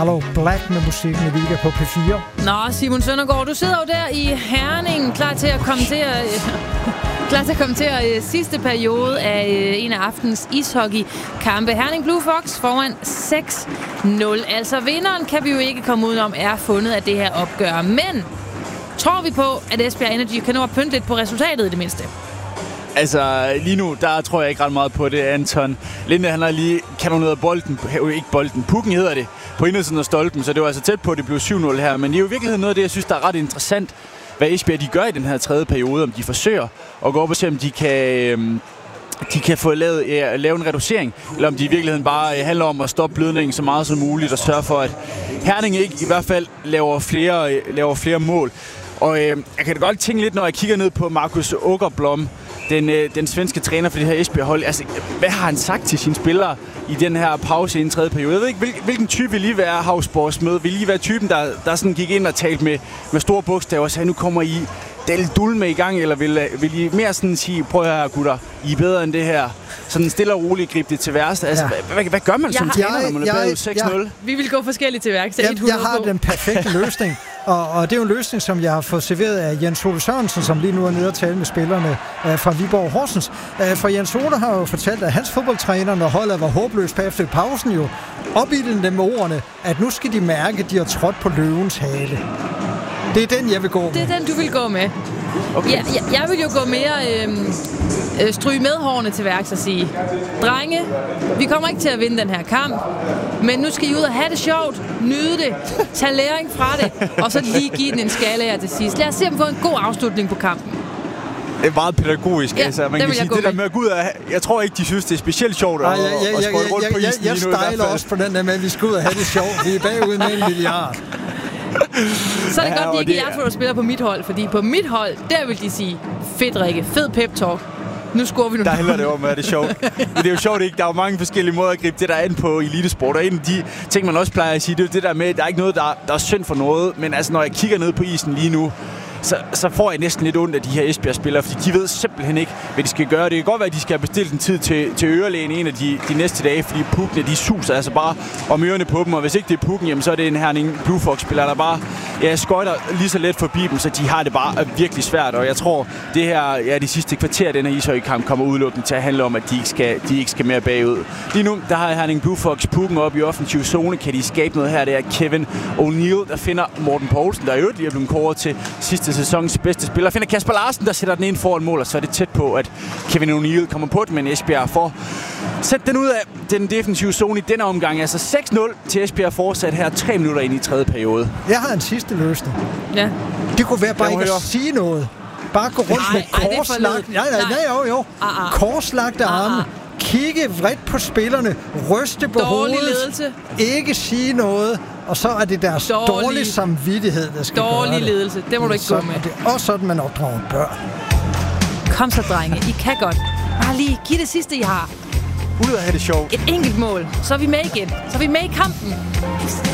Hallo Black med musikken i Liga på P4. Nå, Simon Søndergaard, du sidder jo der i Herning, klar til at kommentere sidste periode af en af aftens ishockeykampe. Herning Blue Fox foran 6-0. Altså vinderen kan vi jo ikke komme udenom er fundet af det her opgør. Men tror vi på, at Esbjerg Energy kan nå at pynte lidt på resultatet i det mindste? Altså, lige nu, der tror jeg ikke ret meget på det, Anton. Linde, han har lige kanoneret pucken hedder det, på indersiden af stolpen, så det var altså tæt på, at det blev 7-0 her. Men det er jo i virkeligheden noget af det, jeg synes, der er ret interessant, hvad Esbjerg de gør i den her tredje periode, om de forsøger at gå op og se, om de kan få lave en reducering, eller om de i virkeligheden bare handler om at stoppe blødningen så meget som muligt, og sørge for, at Herning ikke i hvert fald laver flere mål. Og jeg kan da godt tænke lidt, når jeg kigger ned på Markus Åkerblom, den svenske træner for det her Esbjerg-hold. Altså, hvad har han sagt til sine spillere i den her pause i en tredje periode? Jeg ved ikke, hvilken type vil I være Havsborgs med? Vil I være typen, der sådan gik ind og talte med store bogstaver og sagde, nu kommer I dulme i gang, eller vil I mere sådan sige, prøv her gutter, I er bedre end det her? Sådan stille og roligt gribe det til værste. Altså, hvad gør man som træner, når man er bagud 6-0? Vi vil gå forskelligt til værk. Jeg har den perfekte løsning. Og det er jo en løsning, som jeg har fået serveret af Jens Ole Sørensen, som lige nu er nede og tale med spillerne fra Viborg Horsens. For Jens Ole har jo fortalt, at hans fodboldtræner, når holdet var håbløst efter pausen, jo opildede dem med ordene, at nu skal de mærke, at de har trådt på løvens hale. Det er den, jeg vil gå med. Det er den, du vil gå med. Okay. Jeg vil jo gå mere stryge med hårene til værks og sige, drenge, vi kommer ikke til at vinde den her kamp, men nu skal I ud og have det sjovt, nyde det, tage læring fra det, og så lige give den en skalle her til sidst. Lad os se, om vi får en god afslutning på kampen. Det er meget pædagogisk. Ja, altså, man kan sige, det der med at gå ud af, jeg tror ikke, de synes, det er specielt sjovt at skåle rundt på isen. Jeg stejler også på den der med, at vi skal ud og have det sjovt. Vi er bagud med 1 milliard. Så er det godt, de ikke er der spiller på mit hold, fordi på mit hold, der vil de sige, fedt Rikke, fed pep-talk. Nu scorer vi nu. Der handler det om, at det er sjovt. Men det er jo sjovt ikke. Der er jo mange forskellige måder at gribe det der an på elitesport. Og en af de ting, man også plejer at sige, det er jo det der med, at der er ikke noget, der er synd for noget. Men altså, når jeg kigger ned på isen lige nu, så får jeg næsten lidt ondt af de her Esbjerg-spillere, fordi de ved simpelthen ikke, hvad de skal gøre. Det kan godt være, at de skal have bestilt en tid til ørelægen en af de næste dage, fordi pukkene, de suser altså bare om ørerne på dem, og hvis ikke det er pukken, jamen, så er det en Herning Blue Fox-spiller, der bare skøjter lige så let forbi dem, så de har det bare virkelig svært, og jeg tror, det her, de sidste kvarter af den her ishockeykamp kommer udelukkende til at handle om, at de ikke skal mere bagud. Lige nu, der har Herning Blue Fox pukken op i offensiv zone. Kan de skabe noget her? Det er Kevin O'Neill, der finder Morten Poulsen, der i øvrigt lige er blevet kåret til sidste sæsons bedste spiller. Finder Kasper Larsen, der sætter den ind foran mål, og så er det tæt på, at Kevin O'Neill kommer på det, men Esbjerg får sæt den ud af den defensive zone i denne omgang. Altså 6-0 til Esbjerg fortsat her 3 minutter ind i tredje periode. Jeg har en sidste løsning. Ja. Det kunne være bare ikke at sige noget. Bare gå rundt med korslagt. Korslagte arme. Kigge vredt på spillerne. Ryste på hovedet. Ledelse. Ikke sige noget. Og så er det deres dårlige samvittighed, der skal gøre det. Dårlig ledelse. Det må du ikke gå med. Det er også sådan, man opdrager børn. Kom så, drenge. I kan godt. Bare lige giv det sidste, I har. Ud og have det sjovt. Et enkelt mål. Så er vi med igen. Så er vi med i kampen.